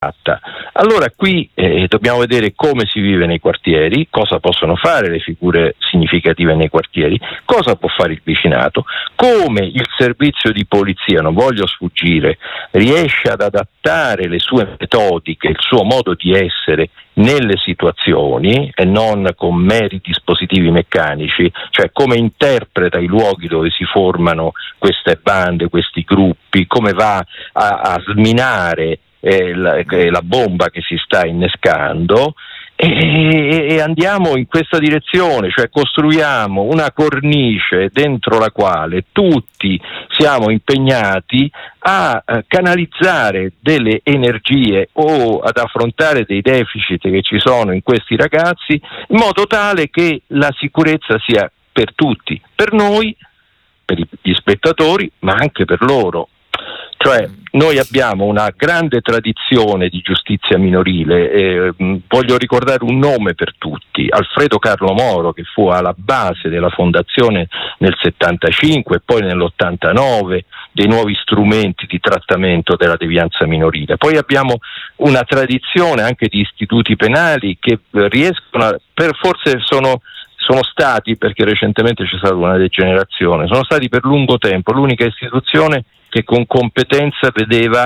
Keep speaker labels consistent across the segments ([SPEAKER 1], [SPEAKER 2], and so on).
[SPEAKER 1] Allora qui dobbiamo vedere come si vive nei quartieri, cosa possono fare le figure significative nei quartieri, cosa può fare il vicinato, come il servizio di polizia, non voglio sfuggire, riesce ad adattare le sue metodiche, il suo modo di essere nelle situazioni e non con meri dispositivi meccanici, cioè come interpreta i luoghi dove si formano queste bande, questi gruppi, come va a sminare la bomba che si sta innescando, e andiamo in questa direzione, cioè costruiamo una cornice dentro la quale tutti siamo impegnati a canalizzare delle energie o ad affrontare dei deficit che ci sono in questi ragazzi, in modo tale che la sicurezza sia per tutti, per noi, per gli spettatori, ma anche per loro. Cioè noi abbiamo una grande tradizione di giustizia minorile, voglio ricordare un nome per tutti, Alfredo Carlo Moro, che fu alla base della fondazione nel 75 e poi nell'89 dei nuovi strumenti di trattamento della devianza minorile. Poi abbiamo una tradizione anche di istituti penali che riescono forse sono stati, perché recentemente c'è stata una degenerazione, sono stati per lungo tempo l'unica istituzione che con competenza vedeva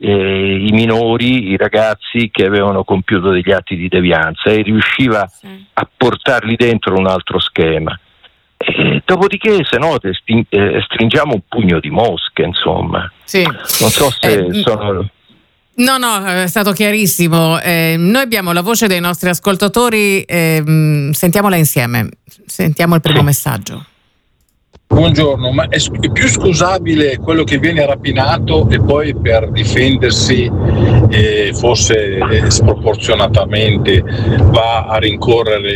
[SPEAKER 1] i minori, i ragazzi che avevano compiuto degli atti di devianza e riusciva a portarli dentro un altro schema. Dopodiché, se no, stringiamo un pugno di mosche, insomma.
[SPEAKER 2] Sì.
[SPEAKER 1] Non so se sono...
[SPEAKER 2] No, è stato chiarissimo. Noi abbiamo la voce dei nostri ascoltatori, sentiamola insieme. Sentiamo il primo messaggio.
[SPEAKER 3] Buongiorno, ma è più scusabile quello che viene rapinato e poi per difendersi, forse sproporzionatamente, va a rincorrere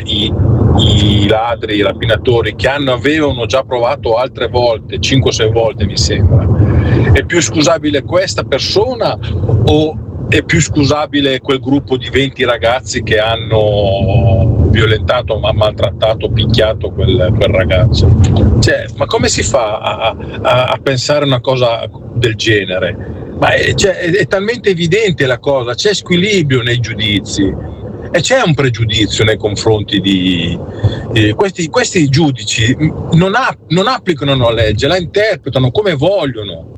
[SPEAKER 3] i ladri, i rapinatori che avevano già provato altre volte, 5-6 volte mi sembra. È più scusabile questa persona o è più scusabile quel gruppo di 20 ragazzi che hanno violentato, maltrattato, picchiato quel ragazzo? Cioè, ma come si fa a pensare una cosa del genere? Ma è talmente evidente la cosa, c'è squilibrio nei giudizi e c'è un pregiudizio nei confronti di questi giudici, non applicano la legge, la interpretano come vogliono.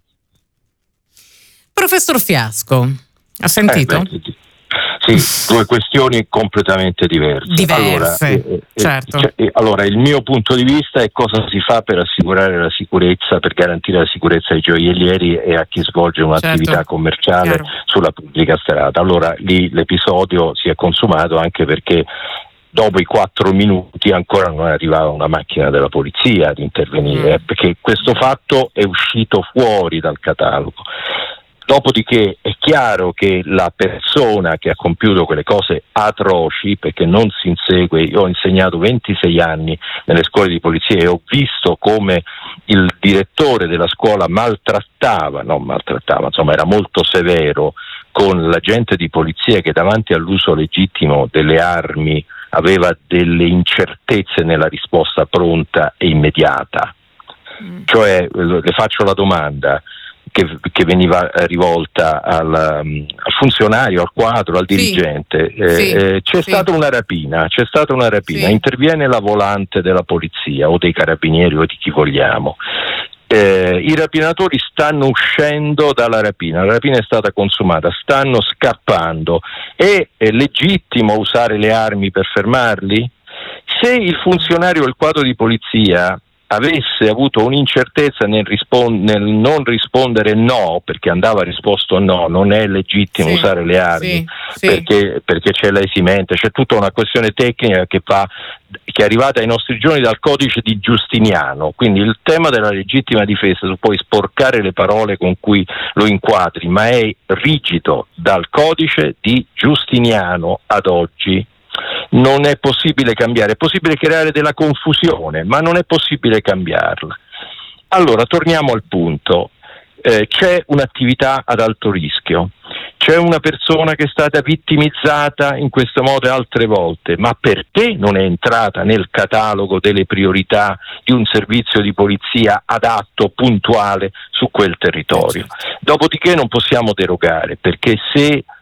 [SPEAKER 2] Professor Fiasco, ha sentito?
[SPEAKER 1] Sì, due questioni completamente diverse.
[SPEAKER 2] Certo.
[SPEAKER 1] Allora, il mio punto di vista è cosa si fa per assicurare la sicurezza, per garantire la sicurezza ai gioiellieri e a chi svolge un'attività commerciale sulla pubblica strada. Allora, lì l'episodio si è consumato anche perché dopo i 4 minuti ancora non arrivava una macchina della polizia ad intervenire, perché questo fatto è uscito fuori dal catalogo. Dopodiché è chiaro che la persona che ha compiuto quelle cose atroci, perché non si insegue, io ho insegnato 26 anni nelle scuole di polizia e ho visto come il direttore della scuola insomma era molto severo con l'agente di polizia che davanti all'uso legittimo delle armi aveva delle incertezze nella risposta pronta e immediata. Cioè, le faccio la domanda che veniva rivolta al funzionario, al quadro, al dirigente. C'è stata una rapina, interviene la volante della polizia o dei carabinieri o di chi vogliamo. I rapinatori stanno uscendo dalla rapina, la rapina è stata consumata, stanno scappando. È legittimo usare le armi per fermarli? Se il funzionario o il quadro di polizia avesse avuto un'incertezza nel non rispondere no, perché andava risposto no, non è legittimo usare le armi, perché c'è l'esimente, c'è tutta una questione tecnica che è arrivata ai nostri giorni dal codice di Giustiniano, quindi il tema della legittima difesa, tu puoi sporcare le parole con cui lo inquadri, ma è rigido dal codice di Giustiniano ad oggi. Non è possibile cambiare, è possibile creare della confusione, ma non è possibile cambiarla. Allora, torniamo al punto. C'è un'attività ad alto rischio, c'è una persona che è stata vittimizzata in questo modo altre volte, ma perché non è entrata nel catalogo delle priorità di un servizio di polizia adatto, puntuale su quel territorio? Dopodiché non possiamo derogare, perché se